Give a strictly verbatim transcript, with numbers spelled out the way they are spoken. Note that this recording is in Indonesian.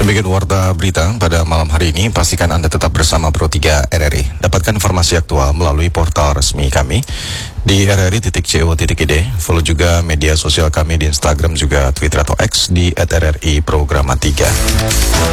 Demikian warta berita pada malam hari ini. Pastikan Anda tetap bersama Pro tiga R R I. Dapatkan informasi aktual melalui portal resmi kami di r r i titik co titik i d. Follow juga media sosial kami di Instagram juga Twitter atau X di at r r i programa tiga.